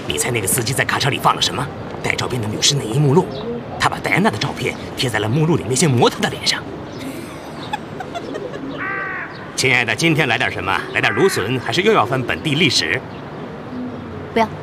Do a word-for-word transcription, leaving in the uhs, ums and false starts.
你猜那个司机在卡车里放了什么？带照片的女士内衣目录。他把戴安娜的照片贴在了目录里那些模特的脸上。亲爱的，今天来点什么？来点芦笋，还是又要翻本地历史？ 不要。